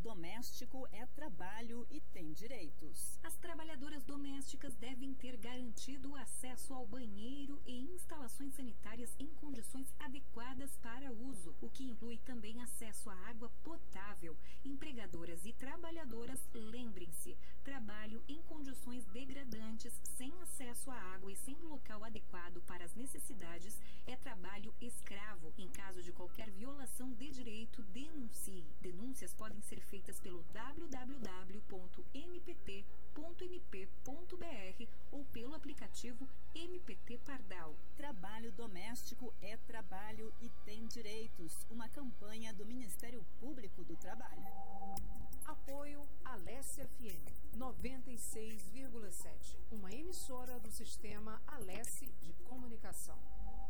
doméstico é trabalho e tem direitos. As trabalhadoras domésticas devem ter garantido acesso ao banheiro e instalações sanitárias em condições adequadas para uso, o que inclui também acesso à água potável. Empregadoras e trabalhadoras, lembrem-se, trabalho em condições degradantes, sem acesso à água e sem local adequado para as necessidades é trabalho escravo. Em caso de qualquer violação de direito, denuncie. Denúncias podem ser feitas pelo www.mpt.mp.br ou pelo aplicativo MPT Pardal. Trabalho doméstico é trabalho e tem direitos. Uma campanha do Ministério Público do Trabalho. Apoio Alesse FM 96,7, uma emissora do sistema Alesse de Comunicação.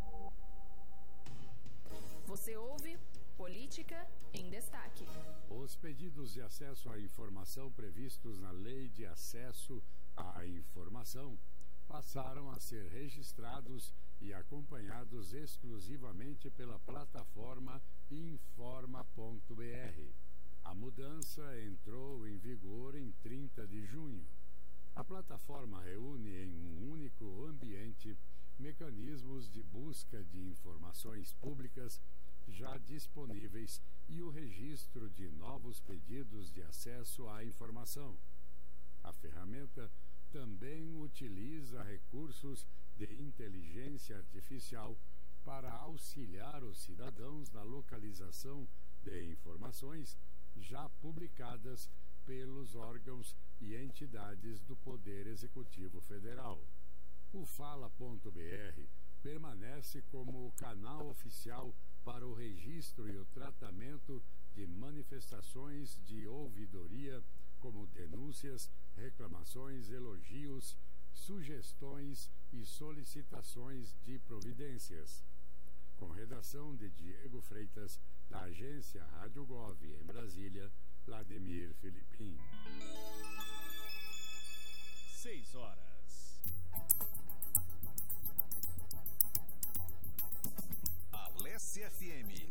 Você ouve Política em Destaque. Os pedidos de acesso à informação previstos na Lei de Acesso à Informação passaram a ser registrados e acompanhados exclusivamente pela plataforma Informa.br. A mudança entrou em vigor em 30 de junho. A plataforma reúne em um único ambiente mecanismos de busca de informações públicas já disponíveis e o registro de novos pedidos de acesso à informação. A ferramenta também utiliza recursos de inteligência artificial para auxiliar os cidadãos na localização de informações já publicadas pelos órgãos e entidades do Poder Executivo Federal. O Fala.br permanece como o canal oficial para o registro e o tratamento de manifestações de ouvidoria, como denúncias, reclamações, elogios, sugestões e solicitações de providências. Com redação de Diego Freitas, da agência Rádio Gov em Brasília, Vladimir Filipim. 6 horas. Alesse FM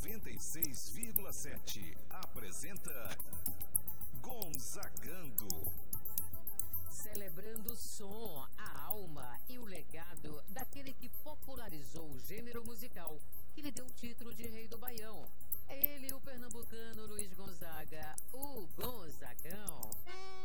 96,7 apresenta Gonzagando. Celebrando o som, a alma e o legado daquele que popularizou o gênero musical, que lhe deu o título de Rei do Baião. É ele, o pernambucano Luiz Gonzaga, o Gonzagão.